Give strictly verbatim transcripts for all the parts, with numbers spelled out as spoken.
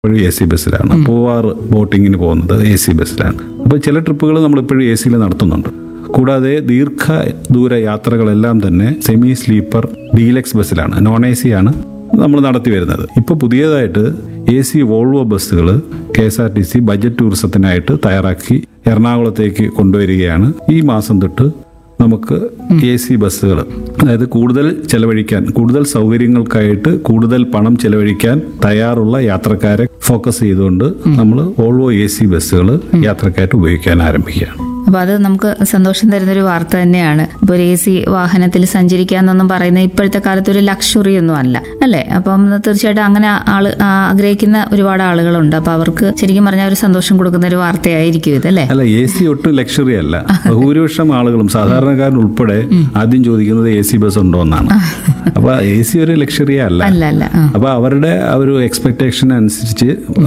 ഇപ്പോഴും A C ബസ്സിലാണ്. പൂവാറ് ബോട്ടിങ്ങിന് പോകുന്നത് എ സി ബസ്സിലാണ്. അപ്പോൾ ചില ട്രിപ്പുകൾ നമ്മളിപ്പോഴും എ സിയിൽ നടത്തുന്നുണ്ട്. കൂടാതെ ദീർഘ ദൂര യാത്രകളെല്ലാം തന്നെ സെമി സ്ലീപ്പർ ഡീലക്സ് ബസ്സിലാണ്, നോൺ എ സി ആണ് നമ്മൾ നടത്തി വരുന്നത്. ഇപ്പോൾ പുതിയതായിട്ട് എ സി വോൾവോ ബസ്സുകൾ K S R T C budget ടൂറിസത്തിനായിട്ട് തയ്യാറാക്കി എറണാകുളത്തേക്ക് കൊണ്ടുവരികയാണ്. ഈ മാസം തൊട്ട് നമുക്ക് എ സി ബസ്സുകൾ, അതായത് കൂടുതൽ ചെലവഴിക്കാൻ, കൂടുതൽ സൗകര്യങ്ങൾക്കായിട്ട് കൂടുതൽ പണം ചെലവഴിക്കാൻ തയ്യാറുള്ള യാത്രക്കാരെ ഫോക്കസ് ചെയ്തുകൊണ്ട് നമ്മൾ വോൾവോ എ സി ബസ്സുകൾ യാത്രക്കായിട്ട് ഉപയോഗിക്കാൻ ആരംഭിക്കുകയാണ്. അപ്പൊ അത് നമുക്ക് സന്തോഷം തരുന്നൊരു വാർത്ത തന്നെയാണ്. ഇപ്പൊ ഒരു എ സി വാഹനത്തിൽ സഞ്ചരിക്കാന്നൊന്നും പറയുന്നത് ഇപ്പോഴത്തെ കാലത്ത് ഒരു ലക്ഷറി ഒന്നും അല്ല, അല്ലേ? അപ്പം തീർച്ചയായിട്ടും അങ്ങനെ ആള് ആഗ്രഹിക്കുന്ന ഒരുപാട് ആളുകളുണ്ട്. അപ്പൊ അവർക്ക് ശരിക്കും പറഞ്ഞാൽ ഒരു സന്തോഷം കൊടുക്കുന്ന ഒരു വാർത്തയായിരിക്കും ഇതല്ലേ? അല്ല, എ സി ഒട്ടും ലക്ഷറി അല്ല. ഭൂരിപക്ഷം ആളുകളും സാധാരണക്കാരൻ ഉൾപ്പെടെ ആദ്യം ചോദിക്കുന്നത് എ സി ബസ് ഉണ്ടോ എന്നാണ്. അപ്പൊ എ സി ഒരു ലക്ഷറിയേ അല്ല. അല്ല അല്ല അപ്പൊ അവരുടെ ആ ഒരു എക്സ്പെക്ടേഷൻ അനുസരിച്ച്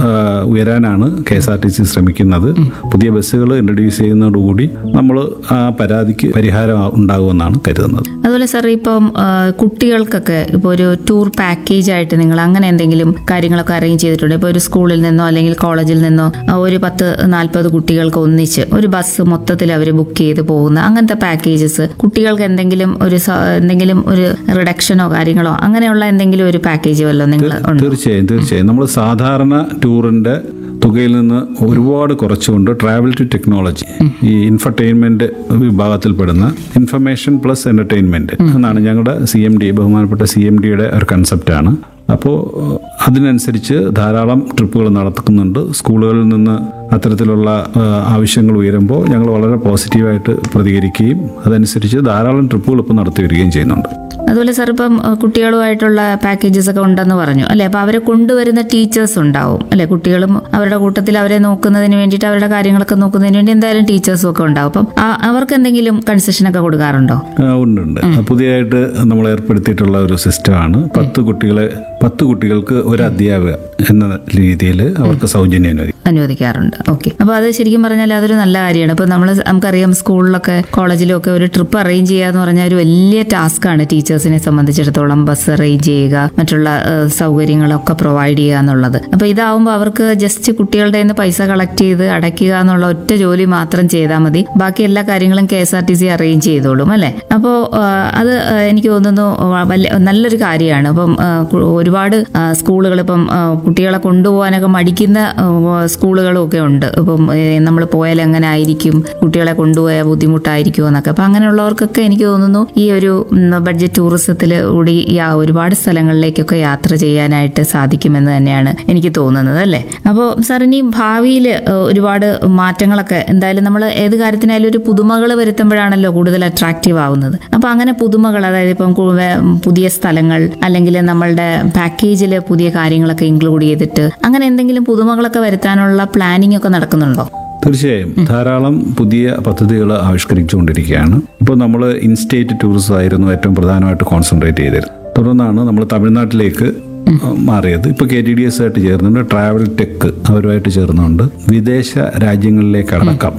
ഉയരാനാണ് K S R T C ശ്രമിക്കുന്നത്. പുതിയ ബസ്സുകൾ ഇൻട്രൊഡ്യൂസ് ചെയ്യുന്നതോടുകൂടി നമ്മൾ ആ പരാതിക്ക് പരിഹാരം ഉണ്ടാകുമെന്നാണ് കരുതുന്നത്. അതുപോലെ സാർ, ഇപ്പം കുട്ടികൾക്കൊക്കെ ഇപ്പോൾ ഒരു ടൂർ പാക്കേജ് ആയിട്ട് നിങ്ങൾ അങ്ങനെ എന്തെങ്കിലും കാര്യങ്ങളൊക്കെ അറേഞ്ച് ചെയ്തിട്ടുണ്ട്? ഇപ്പോൾ ഒരു സ്കൂളിൽ നിന്നോ അല്ലെങ്കിൽ കോളേജിൽ നിന്നോ ഒരു പത്ത് നാൽപ്പത് കുട്ടികൾക്ക് ഒന്നിച്ച് ഒരു ബസ് മൊത്തത്തിൽ അവർ ബുക്ക് ചെയ്ത് പോകുന്ന അങ്ങനത്തെ പാക്കേജസ്, കുട്ടികൾക്ക് എന്തെങ്കിലും ഒരു എന്തെങ്കിലും ഒരു റിഡക്ഷനോ കാര്യങ്ങളോ അങ്ങനെയുള്ള എന്തെങ്കിലും ഒരു പാക്കേജ് വല്ലോ നിങ്ങൾ? തീർച്ചയായും തീർച്ചയായും നമ്മൾ സാധാരണ ടൂറിന്റെ തുകയിൽ നിന്ന് ഒരുപാട് കുറച്ചുകൊണ്ട് ട്രാവൽ ടു ടെക്നോളജി, ഈ ഇൻഫർടൈൻമെന്റ് വിഭാഗത്തിൽപ്പെടുന്ന ഇൻഫർമേഷൻ പ്ലസ് എന്റർടൈൻമെന്റ് എന്നാണ് ഞങ്ങളുടെ സി എം ഡി, ബഹുമാനപ്പെട്ട സി എം ഡിയുടെ ഒരു കൺസെപ്റ്റാണ്. അപ്പോൾ അതിനനുസരിച്ച് ധാരാളം ട്രിപ്പുകൾ നടത്തുന്നുണ്ട്. സ്കൂളുകളിൽ നിന്ന് അത്തരത്തിലുള്ള ആവശ്യങ്ങൾ ഉയരുമ്പോൾ ഞങ്ങൾ വളരെ പോസിറ്റീവായിട്ട് പ്രതികരിക്കുകയും അതനുസരിച്ച് ധാരാളം ട്രിപ്പുകൾ ഇപ്പോൾ നടത്തി വരികയും ചെയ്യുന്നുണ്ട്. അതുപോലെ സാർ, ഇപ്പം കുട്ടികളുമായിട്ടുള്ള പാക്കേജസ് ഒക്കെ ഉണ്ടെന്ന് പറഞ്ഞു അല്ലെ? അപ്പൊ അവരെ കൊണ്ടുവരുന്ന ടീച്ചേഴ്സ് ഉണ്ടാവും അല്ലെ? കുട്ടികളും അവരുടെ കൂട്ടത്തിൽ അവരെ നോക്കുന്നതിന് വേണ്ടിയിട്ട്, അവരുടെ കാര്യങ്ങളൊക്കെ നോക്കുന്നതിന് വേണ്ടി എന്തായാലും ടീച്ചേഴ്സും ഒക്കെ ഉണ്ടാവും. അപ്പം അവർക്ക് എന്തെങ്കിലും കൺസെഷൻ ഒക്കെ കൊടുക്കാറുണ്ടോ? ഉണ്ട് ഉണ്ട്. പുതിയതായിട്ട് നമ്മൾ ഏർപ്പെടുത്തിയിട്ടുള്ള ഒരു സിസ്റ്റമാണ്. പത്ത് കുട്ടികളെ പത്ത് കുട്ടികൾക്ക് ഒരു അധ്യാപക എന്ന രീതിയിൽ അവർക്ക് സൗജന്യം അനുവദിക്കും അനുവദിക്കാറുണ്ട്. ഓക്കെ. അപ്പൊ അത് ശരിക്കും പറഞ്ഞാൽ അതൊരു നല്ല കാര്യമാണ്. ഇപ്പൊ നമ്മൾ നമുക്കറിയാം സ്കൂളിലൊക്കെ കോളേജിലും ഒക്കെ ഒരു ട്രിപ്പ് അറേഞ്ച് ചെയ്യുക എന്ന് പറഞ്ഞാൽ ഒരു വലിയ ടാസ്ക്കാണ് ടീച്ചേഴ്സിനെ സംബന്ധിച്ചിടത്തോളം. ബസ് അറേഞ്ച് ചെയ്യുക, മറ്റുള്ള സൗകര്യങ്ങളൊക്കെ പ്രൊവൈഡ് ചെയ്യുക എന്നുള്ളത്. അപ്പൊ ഇതാവുമ്പോൾ അവർക്ക് ജസ്റ്റ് കുട്ടികളുടെ നിന്ന് പൈസ കളക്ട് ചെയ്ത് അടയ്ക്കുക എന്നുള്ള ഒറ്റ ജോലി മാത്രം ചെയ്താൽ മതി. ബാക്കി എല്ലാ കാര്യങ്ങളും K S R T C arrange ചെയ്തോളും അല്ലെ? അപ്പോൾ അത് എനിക്ക് തോന്നുന്നു വലിയ നല്ലൊരു കാര്യമാണ്. അപ്പം ഒരുപാട് സ്കൂളുകൾ ഇപ്പം കുട്ടികളെ കൊണ്ടുപോകാനൊക്കെ മടിക്കുന്ന സ്കൂളുകളും ഒക്കെ ഉണ്ട്. ഇപ്പം നമ്മൾ പോയാൽ എങ്ങനെ ആയിരിക്കും, കുട്ടികളെ കൊണ്ടുപോയാൽ ബുദ്ധിമുട്ടായിരിക്കുമോ എന്നൊക്കെ. അപ്പം അങ്ങനെയുള്ളവർക്കൊക്കെ എനിക്ക് തോന്നുന്നു ഈ ഒരു ബഡ്ജറ്റ് ടൂറിസത്തിൽ കൂടി ഒരുപാട് സ്ഥലങ്ങളിലേക്കൊക്കെ യാത്ര ചെയ്യാനായിട്ട് സാധിക്കുമെന്ന് തന്നെയാണ് എനിക്ക് തോന്നുന്നത് അല്ലേ? അപ്പോൾ സാർ, ഇനി ഭാവിയിൽ ഒരുപാട് മാറ്റങ്ങളൊക്കെ എന്തായാലും നമ്മൾ ഏത് കാര്യത്തിനായാലും ഒരു പുതുമകൾ വരുത്തുമ്പോഴാണല്ലോ കൂടുതൽ അട്രാക്റ്റീവ് ആവുന്നത്. അപ്പം അങ്ങനെ പുതുമകൾ, അതായത് ഇപ്പം പുതിയ സ്ഥലങ്ങൾ അല്ലെങ്കിൽ നമ്മളുടെ പാക്കേജിൽ പുതിയ കാര്യങ്ങളൊക്കെ ഇൻക്ലൂഡ് ചെയ്തിട്ട് അങ്ങനെ എന്തെങ്കിലും പുതുമകളൊക്കെ വരുത്താനുള്ള പ്ലാനിംഗ് ഒക്കെ നടക്കുന്നുണ്ടോ? തീർച്ചയായും ധാരാളം പുതിയ പദ്ധതികൾ ആവിഷ്കരിച്ചുകൊണ്ടിരിക്കുകയാണ്. ഇപ്പോൾ നമ്മൾ ഇൻസ്റ്റേറ്റ് ടൂറിസം ആയിരുന്നു ഏറ്റവും പ്രധാനമായിട്ട് കോൺസെൻട്രേറ്റ് ചെയ്തിരുന്നത്. തുടർന്നാണ് നമ്മൾ തമിഴ്നാട്ടിലേക്ക് മാറിയത്. ഇപ്പോൾ കെ ടി ഡി എസ് ആയിട്ട് ചേർന്നുണ്ട്, ട്രാവൽ ടെക് അവരുമായിട്ട് ചേർന്നുകൊണ്ട് വിദേശ രാജ്യങ്ങളിലേക്ക് അടക്കം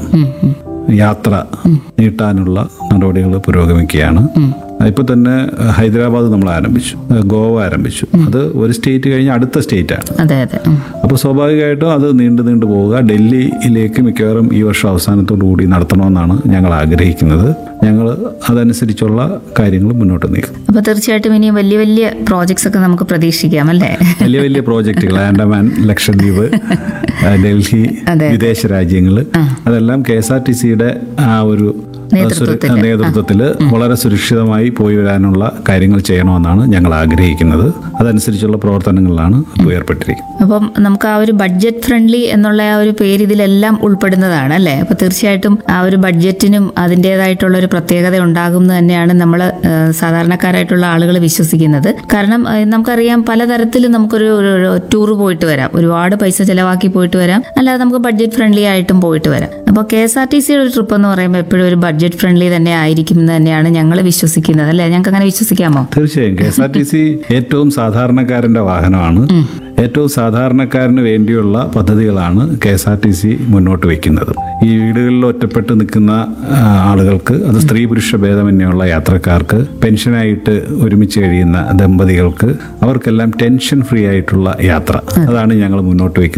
യാത്ര നീട്ടാനുള്ള നടപടികൾ പുരോഗമിക്കുകയാണ്. ഇപ്പൊ തന്നെ ഹൈദരാബാദ് നമ്മൾ ആരംഭിച്ചു, ഗോവ ആരംഭിച്ചു. അത് ഒരു സ്റ്റേറ്റ് കഴിഞ്ഞ് അടുത്ത സ്റ്റേറ്റ് ആണ്. അപ്പോൾ സ്വാഭാവികമായിട്ടും അത് നീണ്ടു നീണ്ടു പോവുക. ഡൽഹിയിലേക്ക് മിക്കവാറും ഈ വർഷം അവസാനത്തോടു കൂടി നടത്തണമെന്നാണ് ഞങ്ങൾ ആഗ്രഹിക്കുന്നത്. ഞങ്ങൾ അതനുസരിച്ചുള്ള കാര്യങ്ങൾ മുന്നോട്ട് നീക്കും. അപ്പൊ തീർച്ചയായിട്ടും ഇനി വലിയ വലിയ പ്രോജക്ട്സ് ഒക്കെ നമുക്ക് പ്രതീക്ഷിക്കാം അല്ലേ? വലിയ വലിയ പ്രോജക്റ്റുകൾ, ആൻഡമാൻ, ലക്ഷദ്വീപ്, ഡൽഹി, വിദേശ രാജ്യങ്ങൾ, അതെല്ലാം കെ എസ് ആർ ടി സിയുടെ ആ ഒരു നേതൃത്വത്തിൽ വളരെ സുരക്ഷിതമായി പോയി വരാനുള്ള കാര്യങ്ങൾ ചെയ്യണമെന്നാണ് ഞങ്ങൾ ആഗ്രഹിക്കുന്നത്. അതനുസരിച്ചുള്ള പ്രവർത്തനങ്ങളിലാണ് ഏർപ്പെട്ടിരിക്കുന്നത്. അപ്പം നമുക്ക് ആ ഒരു ബഡ്ജറ്റ് ഫ്രണ്ട്ലി എന്നുള്ള ആ ഒരു പേര് ഇതിലെല്ലാം ഉൾപ്പെടുന്നതാണ് അല്ലേ? അപ്പൊ തീർച്ചയായിട്ടും ആ ഒരു ബഡ്ജറ്റിനും അതിൻ്റെതായിട്ടുള്ള ഒരു പ്രത്യേകത ഉണ്ടാകും എന്ന് തന്നെയാണ് നമ്മൾ സാധാരണക്കാരായിട്ടുള്ള ആളുകൾ വിശ്വസിക്കുന്നത്. കാരണം നമുക്കറിയാം പലതരത്തിലും നമുക്കൊരു ടൂർ പോയിട്ട് വരാം, ഒരുപാട് പൈസ ചെലവാക്കി പോയിട്ട് വരാം, അല്ലാതെ നമുക്ക് ബഡ്ജറ്റ് ഫ്രണ്ട്ലി ആയിട്ടും പോയിട്ട് വരാം. അപ്പോൾ കെ എസ് ആർ ടി സിയുടെ ഒരു ട്രിപ്പ് എന്ന് പറയുമ്പോൾ എപ്പോഴും ഒരു ബഡ്ജറ്റ് ഫ്രണ്ട്ലി തന്നെ ആയിരിക്കും എന്ന് തന്നെയാണ് ഞങ്ങൾ വിശ്വസിക്കുന്നത്, അല്ലെ? ഞങ്ങൾക്ക് അങ്ങനെ വിശ്വസിക്കാമോ? തീർച്ചയായും K S R T C ഏറ്റവും സാധാരണക്കാരന്റെ വാഹനമാണ്. ഏറ്റവും സാധാരണക്കാരന് വേണ്ടിയുള്ള പദ്ധതികളാണ് K S R T C മുന്നോട്ട് വയ്ക്കുന്നത്. ഈ വീടുകളിൽ ഒറ്റപ്പെട്ട് നിൽക്കുന്ന ആ, ആളുകൾക്ക്, അത് സ്ത്രീ പുരുഷ ഭേദമന്യുള്ള യാത്രക്കാർക്ക്, പെൻഷനായിട്ട് ഒരുമിച്ച് കഴിയുന്ന ദമ്പതികൾക്ക്, അവർക്കെല്ലാം ടെൻഷൻ ഫ്രീ ആയിട്ടുള്ള യാത്ര, അതാണ് ഞങ്ങൾ മുന്നോട്ട് വയ്ക്കുന്നത്.